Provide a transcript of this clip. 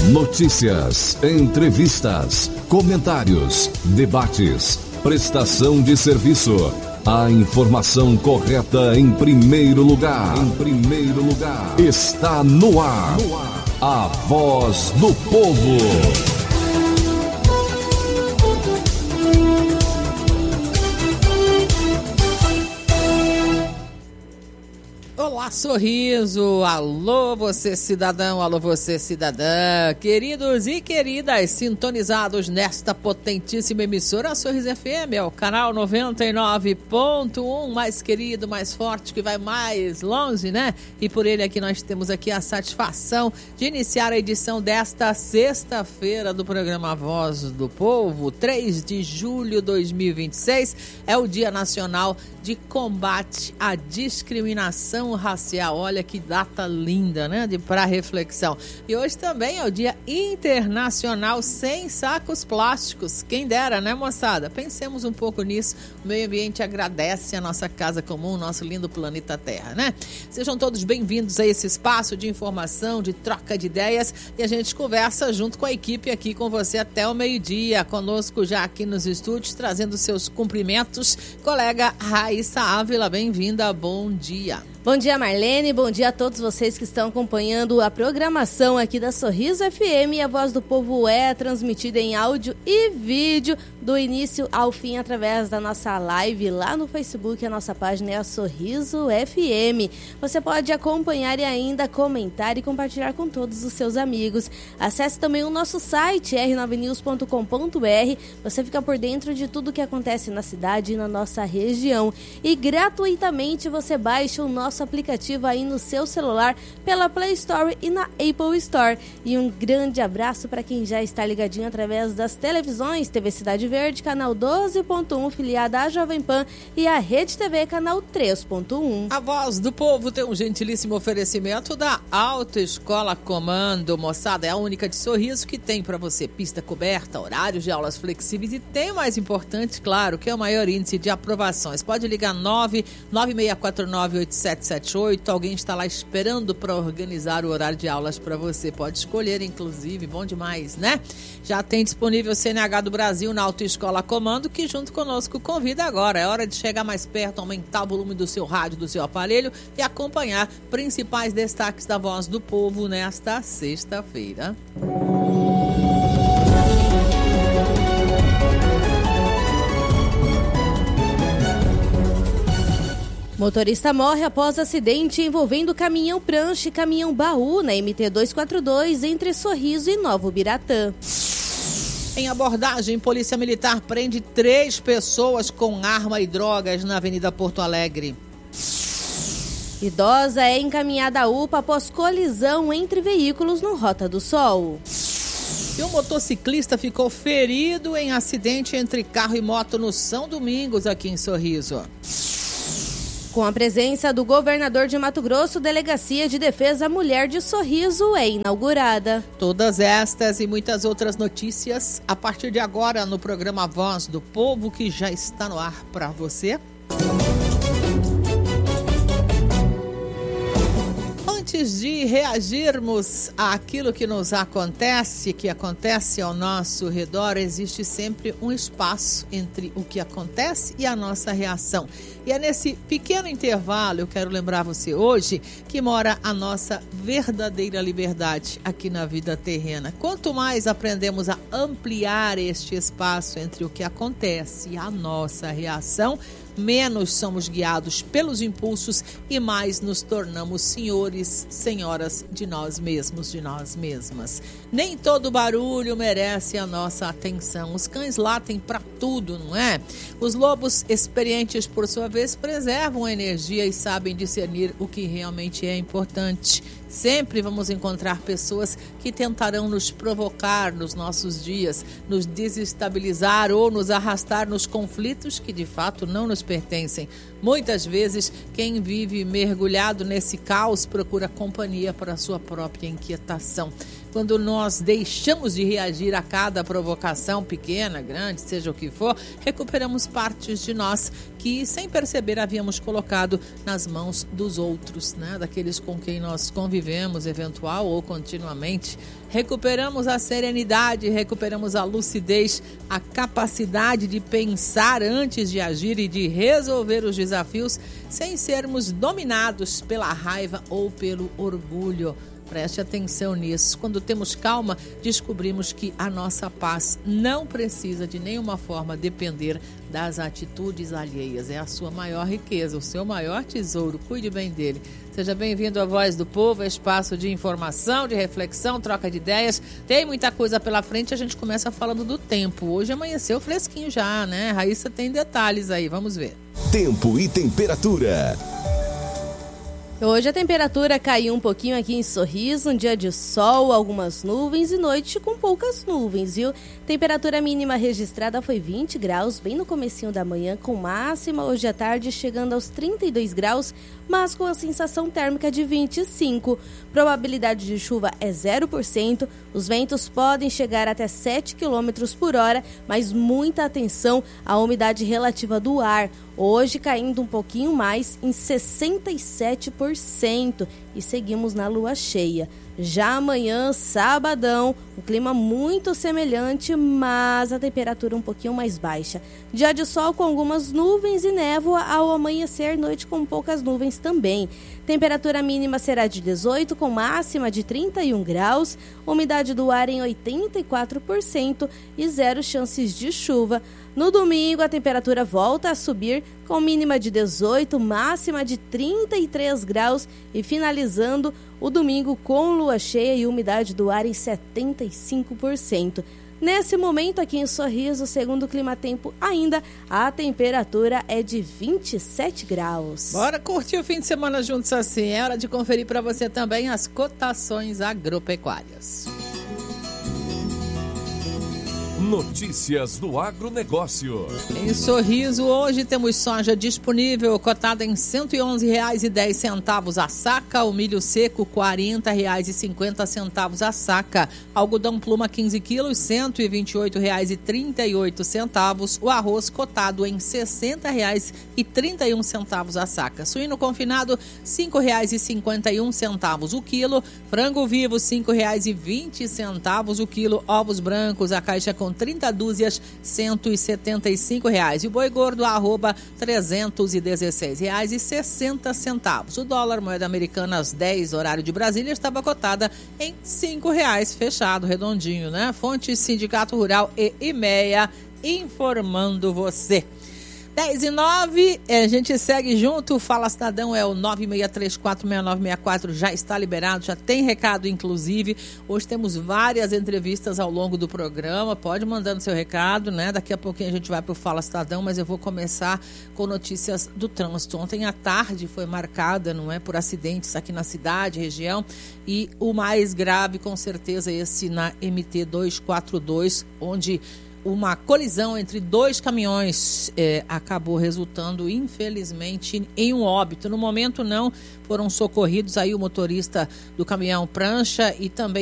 Notícias, entrevistas, comentários, debates, prestação de serviço. A informação correta em primeiro lugar. Está no ar. A Voz do Povo. Olá, Sorriso! Alô, você cidadão, alô, você cidadã, queridos e queridas, sintonizados nesta potentíssima emissora, a Sorriso FM, é o canal 99.1, mais querido, mais forte, que vai mais longe, né? E por ele aqui nós temos aqui a satisfação de iniciar a edição desta sexta-feira do programa Voz do Povo, 3 de julho de 2026, é o Dia Nacional de Combate à Discriminação Racial. Olha que data linda, né? Para reflexão. E hoje também é o Dia Internacional Sem Sacos Plásticos. Quem dera, né, moçada? Pensemos um pouco nisso. O meio ambiente agradece a nossa casa comum, nosso lindo planeta Terra, né? Sejam todos bem-vindos a esse espaço de informação, de troca de ideias, e a gente conversa junto com a equipe aqui com você até o meio-dia. Conosco já aqui nos estúdios, trazendo seus cumprimentos, colega Raíssa Ávila, bem-vinda, bom dia. Bom dia, Marlene, bom dia a todos vocês que estão acompanhando a programação aqui da Sorriso FM. A Voz do Povo é transmitida em áudio e vídeo do início ao fim através da nossa live lá no Facebook. A nossa página é a Sorriso FM. Você pode acompanhar e ainda comentar e compartilhar com todos os seus amigos. Acesse também o nosso site r9news.com.br. Você fica por dentro de tudo que acontece na cidade e na nossa região. E gratuitamente você baixa o nosso aplicativo aí no seu celular pela Play Store e na Apple Store. E um grande abraço para quem já está ligadinho através das televisões TV Cidade Verde, canal 12.1, filiada à Jovem Pan, e a Rede TV, canal 3.1. A Voz do Povo tem um gentilíssimo oferecimento da Autoescola Comando. Moçada, é a única de Sorriso que tem para você pista coberta, horários de aulas flexíveis e tem o mais importante, claro, que é o maior índice de aprovações. Pode ligar 996498778. Alguém está lá esperando para organizar o horário de aulas para você. Pode escolher, inclusive, bom demais, né? Já tem disponível o CNH do Brasil na Autoescola Comando, que junto conosco convida agora. É hora de chegar mais perto, aumentar o volume do seu rádio, do seu aparelho e acompanhar principais destaques da Voz do Povo nesta sexta-feira. Motorista morre após acidente envolvendo caminhão prancha e caminhão baú na MT-242 entre Sorriso e Novo Biratã. Em abordagem, Polícia Militar prende 3 pessoas com arma e drogas na Avenida Porto Alegre. Idosa é encaminhada à UPA após colisão entre veículos no Rota do Sol. E um motociclista ficou ferido em acidente entre carro e moto no São Domingos, aqui em Sorriso. Com a presença do governador de Mato Grosso, Delegacia de Defesa à Mulher de Sorriso é inaugurada. Todas estas e muitas outras notícias a partir de agora no programa Voz do Povo, que já está no ar para você. Antes de reagirmos àquilo que nos acontece, que acontece ao nosso redor, existe sempre um espaço entre o que acontece e a nossa reação. E é nesse pequeno intervalo, eu quero lembrar você hoje, que mora a nossa verdadeira liberdade aqui na vida terrena. Quanto mais aprendemos a ampliar este espaço entre o que acontece e a nossa reação, menos somos guiados pelos impulsos e mais nos tornamos senhores, senhoras de nós mesmos, de nós mesmas. Nem todo barulho merece a nossa atenção. Os cães latem para tudo, não é? Os lobos experientes, por sua vez, preservam a energia e sabem discernir o que realmente é importante. Sempre vamos encontrar pessoas que tentarão nos provocar nos nossos dias, nos desestabilizar ou nos arrastar nos conflitos que de fato não nos pertencem. Muitas vezes, quem vive mergulhado nesse caos procura companhia para a sua própria inquietação. quando nós deixamos de reagir a cada provocação, pequena, grande, seja o que for, recuperamos partes de nós que, sem perceber, havíamos colocado nas mãos dos outros, né? Daqueles com quem nós convivemos, eventual ou continuamente. Recuperamos a serenidade, recuperamos a lucidez, a capacidade de pensar antes de agir e de resolver os desafios sem sermos dominados pela raiva ou pelo orgulho. Preste atenção nisso. Quando temos calma, descobrimos que a nossa paz não precisa de nenhuma forma depender das atitudes alheias. É a sua maior riqueza, o seu maior tesouro. Cuide bem dele. Seja bem-vindo à Voz do Povo, espaço de informação, de reflexão, troca de ideias. Tem muita coisa pela frente, a gente começa falando do tempo. Hoje amanheceu fresquinho já, né? Raíssa tem detalhes aí, vamos ver. Tempo e temperatura. Hoje a temperatura caiu um pouquinho aqui em Sorriso, um dia de sol, algumas nuvens e noite com poucas nuvens, viu? Temperatura mínima registrada foi 20 graus, bem no comecinho da manhã, com máxima hoje à tarde chegando aos 32 graus, mas com a sensação térmica de 25. Probabilidade de chuva é 0%, os ventos podem chegar até 7 km por hora, mas muita atenção à umidade relativa do ar. Hoje caindo um pouquinho mais, em 67%, e seguimos na lua cheia. Já amanhã, sabadão, o clima muito semelhante, mas a temperatura um pouquinho mais baixa. Dia de sol com algumas nuvens e névoa ao amanhecer, noite com poucas nuvens também. Temperatura mínima será de 18, com máxima de 31 graus, umidade do ar em 84% e 0 chances de chuva. No domingo, a temperatura volta a subir, com mínima de 18, máxima de 33 graus e finalizando o domingo com lua cheia e umidade do ar em 75%. Nesse momento, aqui em Sorriso, segundo o Climatempo, ainda a temperatura é de 27 graus. Bora curtir o fim de semana juntos assim. É hora de conferir para você também as cotações agropecuárias. Notícias do agronegócio. Em Sorriso, hoje temos soja disponível, cotada em R$ 111,10 a saca. O milho seco, R$ 40,50 a saca. Algodão pluma, 15 quilos, R$ 128,38. O arroz cotado em R$ 60,31 a saca. Suíno confinado, R$ 5,51 o quilo. Frango vivo, R$ 5,20 o quilo. Ovos brancos, a caixa com 30 dúzias, R$ 175. E o boi gordo, arroba, R$ 316,60. O dólar, moeda americana, às 10, horário de Brasília, estava cotada em R$ 5,00, fechado, redondinho, né? Fonte Sindicato Rural e IMEA, informando você. 10:09, a gente segue junto. O Fala Cidadão é o 96346964, já está liberado, já tem recado inclusive. Hoje temos várias entrevistas ao longo do programa, pode mandando seu recado, né? Daqui a pouquinho a gente vai para o Fala Cidadão, mas eu vou começar com notícias do trânsito. Ontem à tarde foi marcada, não é, por acidentes aqui na cidade, região, e o mais grave com certeza esse na MT 242, onde uma colisão entre dois caminhões acabou resultando, infelizmente, em um óbito. No momento, não foram socorridos aí o motorista do caminhão prancha e também